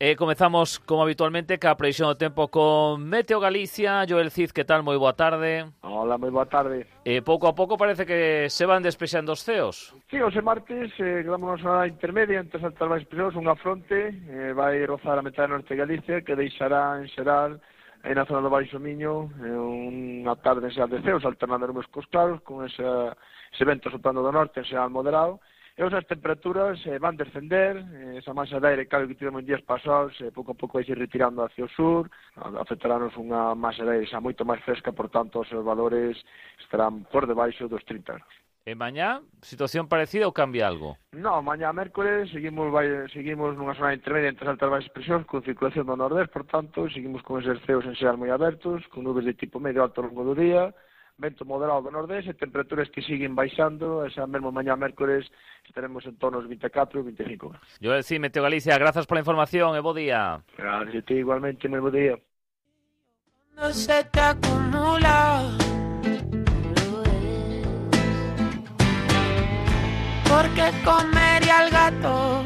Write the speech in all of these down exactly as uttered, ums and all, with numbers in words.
E comezamos, como habitualmente, ca previsión do tempo con Meteo Galicia. Joel Cid, que tal? Moi boa tarde. Hola, moi boa tarde. E pouco a pouco parece que se van despexando os ceos. Sí, hoxe martes eh, quedamos na intermedia entre as altas máis pesadas, unha fronte eh, vai rozar a metade norte de Galicia, que deixará en xeral aí na zona do Baixo Miño eh, unha tarde en xeral de ceos, alternando nubes cos claros, con ese, ese vento soprando do norte en xeral moderado. E as temperaturas eh, van descender, eh, esa masa de aire claro que tivemos en días pasados, eh, pouco a pouco vai se retirando hacia o sur, afectaranos unha masa de aire xa moito máis fresca, por tanto os seus valores estarán por debaixo dos trinta graus. E mañá, situación parecida ou cambia algo? No, mañá mércores seguimos vai, seguimos nunha zona intermedia entre as altas e baixas presións con circulación do nordés, por tanto, seguimos con eses ceos en xeral moi abertos, con nubes de tipo medio alto ao longo do día, vento moderado do nordés e temperaturas que siguen baixando, esa mesmo mañá mércores estaremos en torno aos vinte e catro, vinte e cinco. Joel Cid, Meteo Galicia, grazas pola información e bo día. Gracias a ti igualmente, moi bo día. No se te acumula, porque comer y al gato.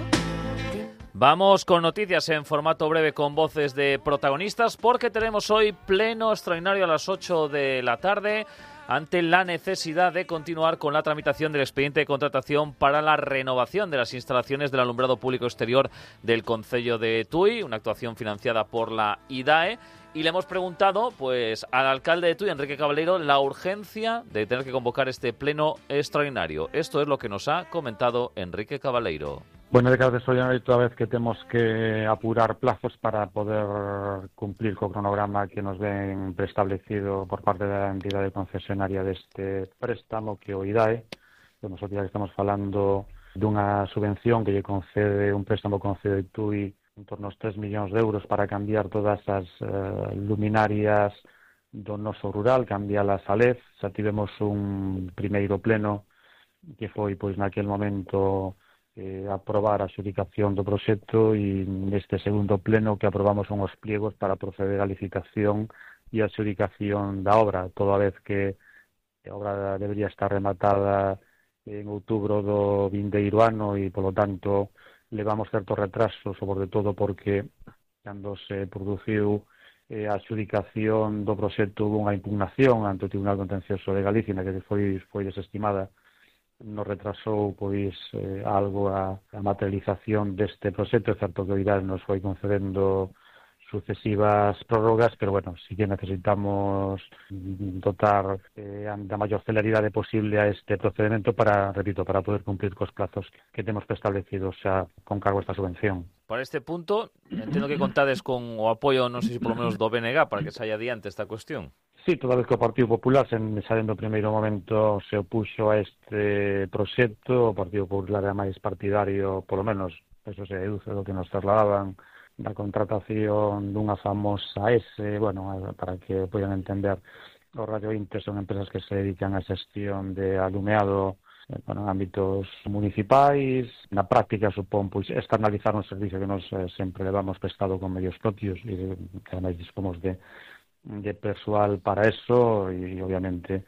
Vamos con noticias en formato breve con voces de protagonistas porque tenemos hoy pleno extraordinario a las ocho de la tarde ante la necesidad de continuar con la tramitación del expediente de contratación para la renovación de las instalaciones del alumbrado público exterior del concello de Tui, una actuación financiada por la I D A E. Y le hemos preguntado pues al alcalde de Tui, Enrique Cabaleiro, la urgencia de tener que convocar este pleno extraordinario. Esto es lo que nos ha comentado Enrique Cabaleiro. Bueno, de caso extraordinario toda vez que temos que apurar plazos para poder cumplir co cronograma que nos ven preestablecido por parte da entidade concesionaria deste préstamo que o I D A E. Bueno, nosotros ya estamos falando dunha subvención que lle concede un préstamo concello de Tui en torno aos tres millóns de euros para cambiar todas as uh, luminarias do noso rural, cambialas a L E D. Xa tivemos un primeiro pleno que foi, pois, naquel momento eh, aprobar a adxudicación do proxecto e neste segundo pleno que aprobamos son os pliegos para proceder á licitación e a adxudicación da obra, toda vez que a obra debería estar rematada en outubro do vindeiro ano e, polo tanto, levamos certo retraso, sobre todo porque cando se produciu eh, a adxudicación do proxecto hubo unha impugnación ante o Tribunal Contencioso de Galicia na que foi, foi desestimada, nos retrasou pois eh, algo a, a materialización deste proxecto. É certo que o I D A E nos foi concedendo sucesivas prórrogas, pero bueno, si que necesitamos dotar eh, da maior celeridade posible a este procedimento para, repito, para poder cumplir cos plazos que temos preestablecidos xa con cargo a esta subvención. Para este punto, entendo que contades con o apoio, non sei se polo menos do B N G para que saia adiante esta cuestión. Sí, toda vez que o Partido Popular, sen xa dentro do primeiro momento, se opuxo a este proxecto, o Partido Popular é máis partidario, polo menos, eso se deduce do que nos trasladaban, da contratación dunha famosa S, bueno, para que poidan entender, os radiointes son empresas que se dedican á xestión de alumeado bueno, en ámbitos municipais. Na práctica supón pois externalizar un servicio que nos eh, sempre levamos prestado con medios propios e que ademais dispomos de de persoal para eso e obviamente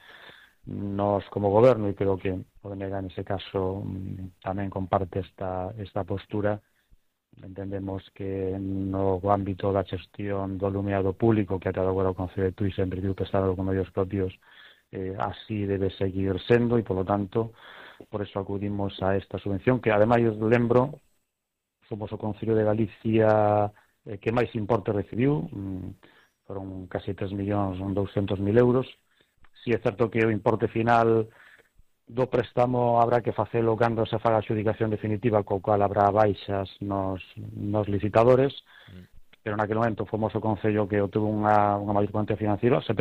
nos como goberno, e creo que o B N G en ese caso tamén comparte esta, esta postura, entendemos que no ámbito da xestión do alumeado público que ata agora o Concello de Tui sempre viu prestado con medios propios, eh, así debe seguir sendo e polo tanto por eso acudimos a esta subvención que ademais lembro somos o Concello de Galicia eh, que máis importe recibiu, mm, foron casi tres millóns douscentos mil euros. Si é certo que o importe final do préstamo habrá que facelo cando se faga a adxudicación definitiva, co cual habrá baixas nos, nos licitadores, mm. pero naquele momento fomos o Concello que obtuvo unha, unha maior cuantía financiera, se